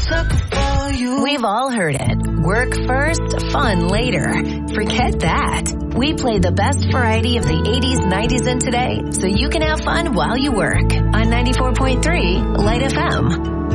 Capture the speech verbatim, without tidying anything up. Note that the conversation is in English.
sucker for you. We've all heard it. Work first, fun later. Forget that. We play the best variety of the eighties, nineties, and today, so you can have fun while you work. On ninety-four point three Light F M.